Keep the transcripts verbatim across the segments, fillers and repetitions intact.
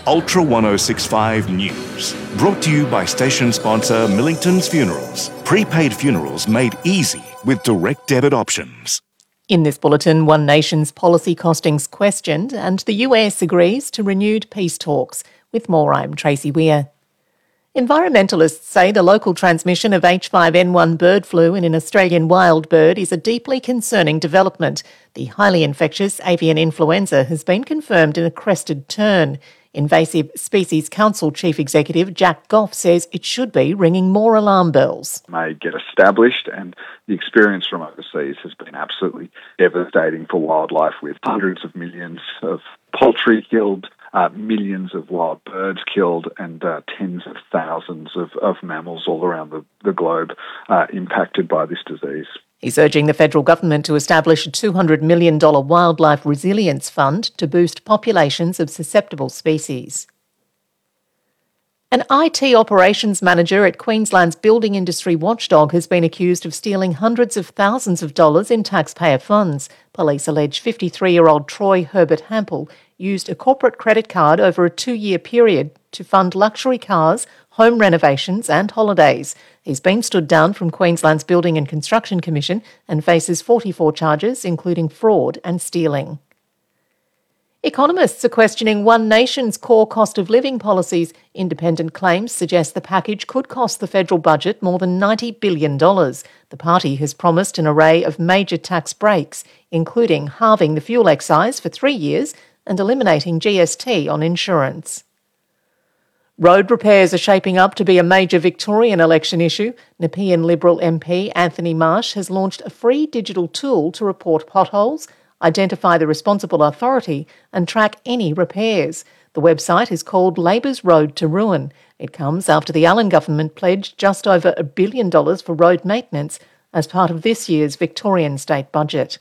Ultra ten sixty-five News. Brought to you by station sponsor Millington's Funerals. Prepaid funerals made easy with direct debit options. In this bulletin, One Nation's policy costings questioned and the U S agrees to renewed peace talks. With more, I'm Tracy Weir. Environmentalists say the local transmission of H five N one bird flu in an Australian wild bird is a deeply concerning development. The highly infectious avian influenza has been confirmed in a crested tern. Invasive Species Council Chief Executive Jack Goff says it should be ringing more alarm bells. May get established, and the experience from overseas has been absolutely devastating for wildlife, with hundreds of millions of poultry killed, uh, millions of wild birds killed, and uh, tens of thousands of, of mammals all around the, the globe uh, impacted by this disease. He's urging the federal government to establish a two hundred million dollars wildlife resilience fund to boost populations of susceptible species. An I T operations manager at Queensland's building industry watchdog has been accused of stealing hundreds of thousands of dollars in taxpayer funds. Police allege fifty-three-year-old Troy Herbert Hampel used a corporate credit card over a two-year period to fund luxury cars, home renovations and holidays. He's been stood down from Queensland's Building and Construction Commission and faces forty-four charges, including fraud and stealing. Economists are questioning One Nation's core cost of living policies. Independent claims suggest the package could cost the federal budget more than ninety billion dollars. The party has promised an array of major tax breaks, including halving the fuel excise for three years and eliminating G S T on insurance. Road repairs are shaping up to be a major Victorian election issue. Nepean Liberal M P Anthony Marsh has launched a free digital tool to report potholes, identify the responsible authority and track any repairs. The website is called Labor's Road to Ruin. It comes after the Allen government pledged just over a billion dollars for road maintenance as part of this year's Victorian state budget.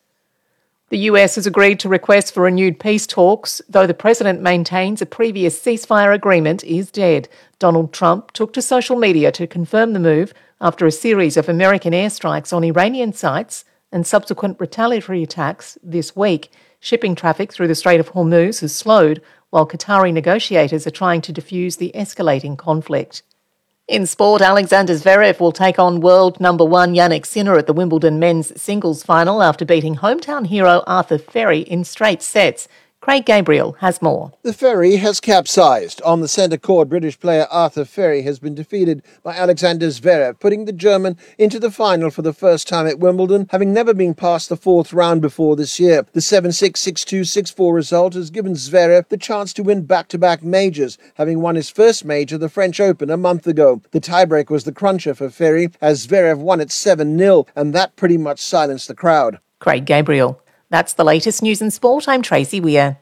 The U S has agreed to requests for renewed peace talks, though the president maintains a previous ceasefire agreement is dead. Donald Trump took to social media to confirm the move after a series of American airstrikes on Iranian sites and subsequent retaliatory attacks this week. Shipping traffic through the Strait of Hormuz has slowed, while Qatari negotiators are trying to defuse the escalating conflict. In sport, Alexander Zverev will take on world number one Jannik Sinner at the Wimbledon men's singles final after beating hometown hero Arthur Ferry in straight sets. Craig Gabriel has more. The ferry has capsized. On the centre court, British player Arthur Ferry has been defeated by Alexander Zverev, putting the German into the final for the first time at Wimbledon, having never been past the fourth round before this year. The seven six, six two, six four result has given Zverev the chance to win back-to-back majors, having won his first major, the French Open, a month ago. The tiebreak was the cruncher for Ferry, as Zverev won at seven nil, and that pretty much silenced the crowd. Craig Gabriel. That's the latest news and sport. I'm Tracy Weir.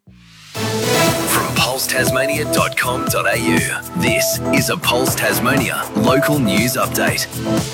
From pulse tasmania dot com dot a u, this is a Pulse Tasmania local news update.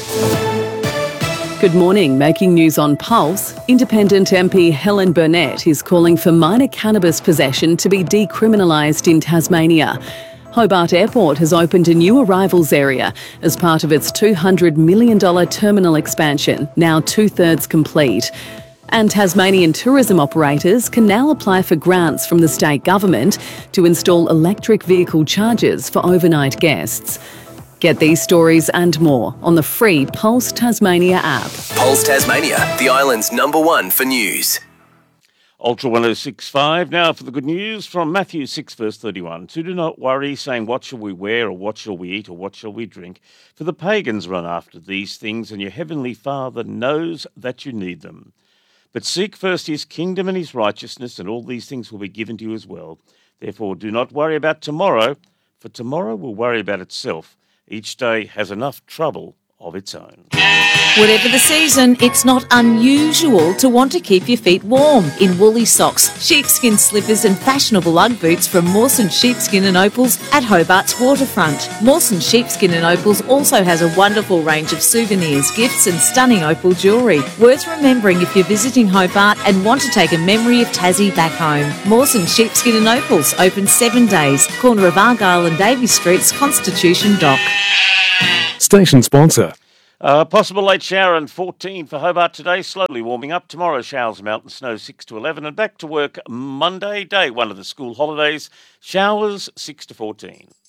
Good morning. Making news on Pulse, Independent M P Helen Burnett is calling for minor cannabis possession to be decriminalised in Tasmania. Hobart Airport has opened a new arrivals area as part of its two hundred million dollars terminal expansion, now two-thirds complete. And Tasmanian tourism operators can now apply for grants from the state government to install electric vehicle chargers for overnight guests. Get these stories and more on the free Pulse Tasmania app. Pulse Tasmania, the island's number one for news. Ultra ten sixty-five now for the good news from Matthew six verse thirty-one. So do not worry, saying, what shall we wear, or what shall we eat, or what shall we drink? For the pagans run after these things, and your heavenly Father knows that you need them. But seek first his kingdom and his righteousness, and all these things will be given to you as well. Therefore do not worry about tomorrow, for tomorrow will worry about itself. Each day has enough trouble of its own. Whatever the season, it's not unusual to want to keep your feet warm in woolly socks, sheepskin slippers and fashionable Ugg boots from Mawson Sheepskin and Opals at Hobart's waterfront. Mawson Sheepskin and Opals also has a wonderful range of souvenirs, gifts and stunning opal jewellery. Worth remembering if you're visiting Hobart and want to take a memory of Tassie back home. Mawson Sheepskin and Opals, open seven days, corner of Argyle and Davey Streets, Constitution Dock. Station sponsor. Uh, possible late shower and fourteen for Hobart today, slowly warming up. Tomorrow, showers, mountain snow six to eleven, and back to work Monday, day one of the school holidays, showers six to fourteen.